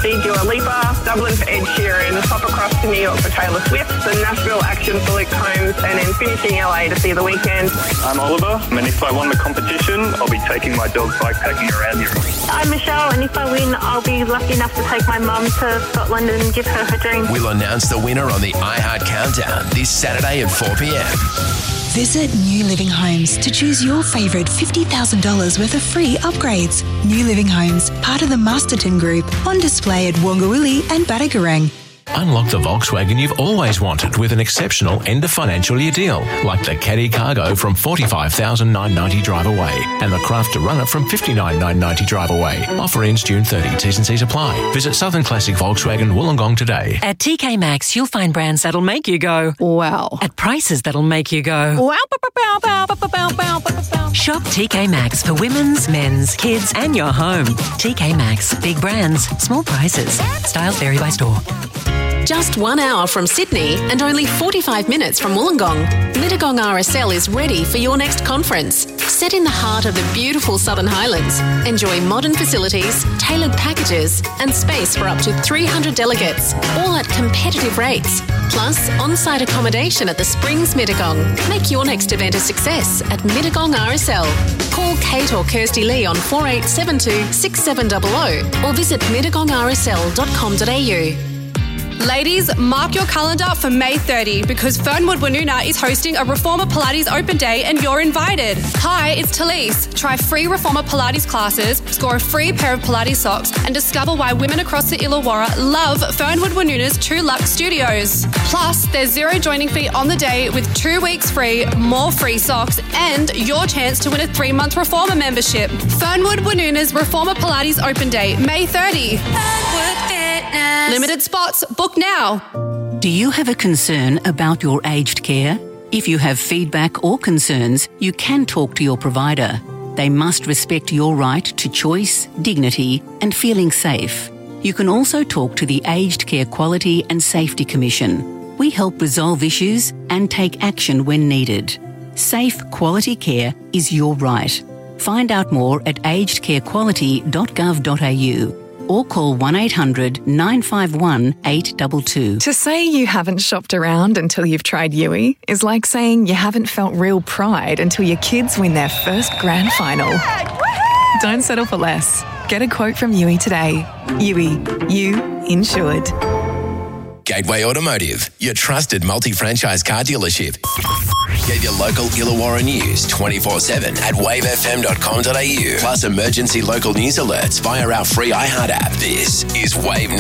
see Dua Lipa, Dublin for Ed Sheeran, pop across to New York for Taylor Swift, the Nashville action for Luke Combs, and then finishing LA to see The Weeknd. I'm Oliver, and if I won the competition, I'll be taking my dog bikepacking around Europe. I'm Michelle, and if I win, I'll be lucky enough to take my mum to Scotland and give her dream. We'll announce the winner on the iHeart Countdown this Saturday at 4 p.m. Visit New Living Homes to choose your favourite $50,000 worth of free upgrades. New Living Homes, part of the Masterton Group, on display at Wongawilli and Battigarang. Unlock the Volkswagen you've always wanted with an exceptional end of financial year deal, like the Caddy Cargo from $45,990 drive away and the Crafter Runner from $59,990 drive away. Offer ends June 30. T's and C's apply. Visit Southern Classic Volkswagen Wollongong today. At TK Maxx, you'll find brands that'll make you go, wow, at prices that'll make you go, wow. Shop TK Maxx for women's, men's, kids and your home. TK Maxx. Big brands, small prices. Styles vary by store. Just 1 hour from Sydney and only 45 minutes from Wollongong, Mittagong RSL is ready for your next conference. Set in the heart of the beautiful Southern Highlands, enjoy modern facilities, tailored packages and space for up to 300 delegates, all at competitive rates. Plus, on-site accommodation at the Springs Mittagong. Make your next event a success at Mittagong RSL. Call Kate or Kirsty Lee on 4872 6700 or visit mittagongrsl.com.au. Ladies, mark your calendar for May 30 because Fernwood Woonona is hosting a Reformer Pilates Open Day and you're invited. Hi, it's Talise. Try free Reformer Pilates classes, score a free pair of Pilates socks and discover why women across the Illawarra love Fernwood Woonona's True Luxe Studios. Plus, there's zero joining fee on the day with 2 weeks free, more free socks and your chance to win a 3-month Reformer membership. Fernwood Woonona's Reformer Pilates Open Day, May 30. Fernwood Fitness. Limited spots. Book now. Do you have a concern about your aged care? If you have feedback or concerns, you can talk to your provider. They must respect your right to choice, dignity, and feeling safe. You can also talk to the Aged Care Quality and Safety Commission. We help resolve issues and take action when needed. Safe, quality care is your right. Find out more at agedcarequality.gov.au. or call 1800 951 822. To say you haven't shopped around until you've tried Yui is like saying you haven't felt real pride until your kids win their first grand final. Don't settle for less. Get a quote from Yui today. Yui, you insured. Gateway Automotive, your trusted multi-franchise car dealership. Get your local Illawarra news 24/7 at wavefm.com.au. Plus emergency local news alerts via our free iHeart app. This is Wave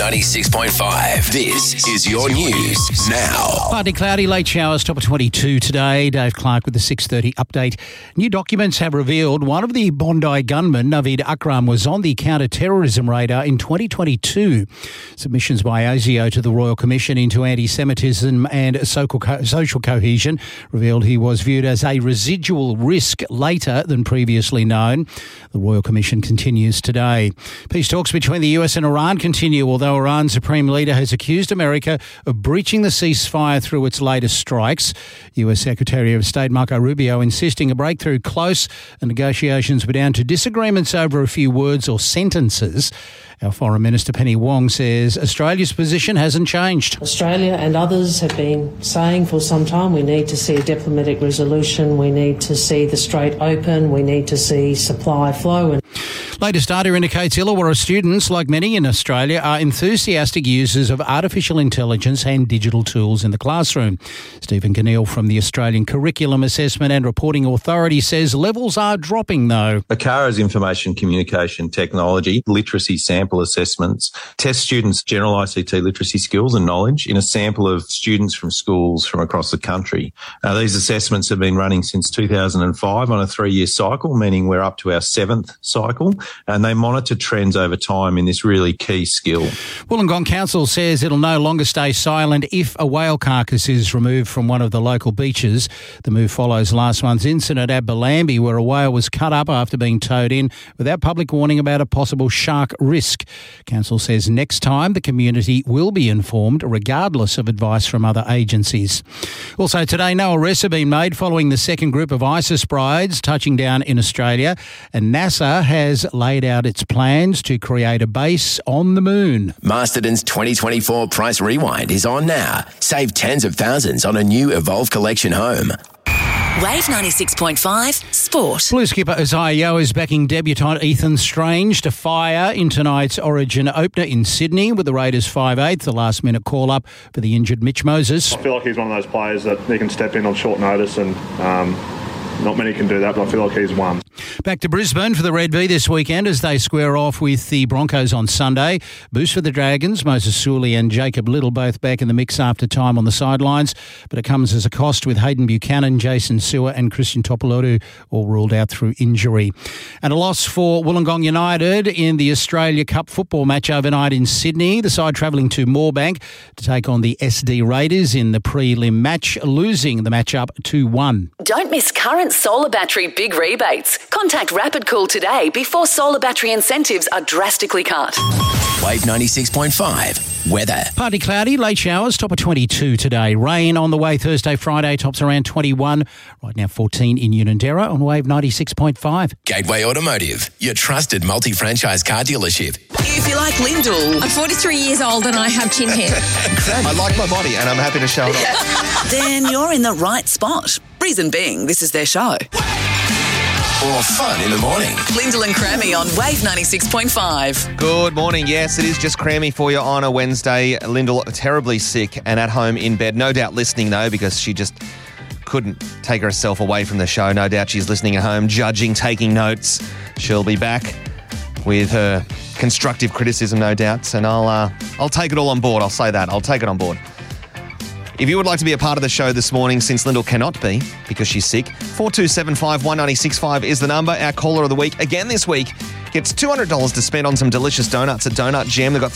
96.5. This is your news now. Partly cloudy, late showers, top of 22 today. Dave Clark with the 6:30 update. New documents have revealed one of the Bondi gunmen, Naveed Akram, was on the counter-terrorism radar in 2022. Submissions by ASIO to the Royal Commission into Anti-Semitism and Social Cohesion revealed he was viewed as a residual risk later than previously known. The Royal Commission continues today. Peace talks between the US and Iran continue, although Iran's Supreme Leader has accused America of breaching the ceasefire through its latest strikes. US Secretary of State Marco Rubio insisting a breakthrough close and negotiations were down to disagreements over a few words or sentences. Our Foreign Minister Penny Wong says Australia's position hasn't changed. Australia and others have been saying for some time we need to see a diplomatic resolution, we need to see the Strait open, we need to see supply flow. Latest data indicates Illawarra students, like many in Australia, are enthusiastic users of artificial intelligence and digital tools in the classroom. Stephen Ganneil from the Australian Curriculum Assessment and Reporting Authority says levels are dropping though. ACARA's information communication technology literacy sample assessments test students' general ICT literacy skills and knowledge in a sample of students from schools from across the country. These assessments have been running since 2005 on a 3-year cycle, meaning we're up to our 7th cycle, and they monitor trends over time in this really key skill. Wollongong Council says it'll no longer stay silent if a whale carcass is removed from one of the local beaches. The move follows last month's incident at Bellambi where a whale was cut up after being towed in without public warning about a possible shark risk. Council says next time the community will be informed regardless of advice from other agencies. Also today, no arrests have been made following the second group of ISIS brides touching down in Australia, and NASA has laid out its plans to create a base on the moon. Masterton's 2024 Price Rewind is on now. Save tens of thousands on a new Evolve Collection home. Wave 96.5 Sport. Blue skipper Isaiah Yeo is backing debutant Ethan Strange to fire in tonight's Origin opener in Sydney with the Raiders 5-8, the last-minute call-up for the injured Mitch Moses. I feel like he's one of those players that he can step in on short notice and not many can do that, but I feel like he's one. Back to Brisbane for the Red V this weekend as they square off with the Broncos on Sunday. Boost for the Dragons, Moses Suli and Jacob Little both back in the mix after time on the sidelines, but it comes as a cost with Hayden Buchanan, Jason Sewer and Christian Topolotu all ruled out through injury. And a loss for Wollongong United in the Australia Cup football match overnight in Sydney. The side travelling to Moorebank to take on the SD Raiders in the prelim match, losing the match up 2-1. Don't miss current solar battery big rebates. Contact Rapid Cool today before solar battery incentives are drastically cut. Wave 96.5 weather. Partly cloudy, late showers, top of 22 today. Rain on the way Thursday, Friday, tops around 21. Right now 14 in Unanderra on Wave 96.5. Gateway Automotive, your trusted multi-franchise car dealership. If you like Lyndall, I'm 43 years old and I have chin hair. I like my body and I'm happy to show it off. then you're in the right spot. Reason being, this is their show. Or fun in the morning. Lyndall and Crammy on Wave 96.5. Good morning. Yes, it is just Crammy for you on a Wednesday. Lyndall terribly sick and at home in bed. No doubt listening though, because she just couldn't take herself away from the show. No doubt she's listening at home, judging, taking notes. She'll be back with her constructive criticism, no doubt. And I'll take it all on board. I'll say that. I'll take it on board. If you would like to be a part of the show this morning, since Lyndall cannot be because she's sick, 4275 196.5 is the number. Our caller of the week, again this week, gets $200 to spend on some delicious donuts at Donut Jam. They've got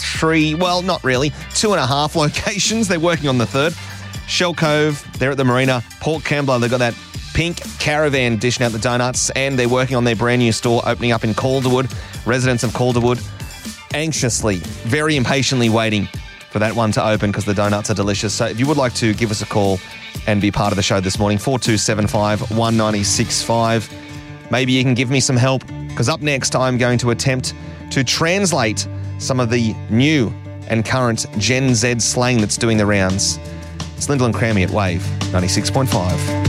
2.5 locations. They're working on the third. Shell Cove, they're at the Marina. Port Kembla, they've got that pink caravan dishing out the donuts, and they're working on their brand new store opening up in Calderwood. Residents of Calderwood anxiously, very impatiently waiting for that one to open because the donuts are delicious. So if you would like to give us a call and be part of the show this morning, 4275 196.5. Maybe you can give me some help because up next I'm going to attempt to translate some of the new and current Gen Z slang that's doing the rounds. It's Lyndall and Crammy at Wave 96.5.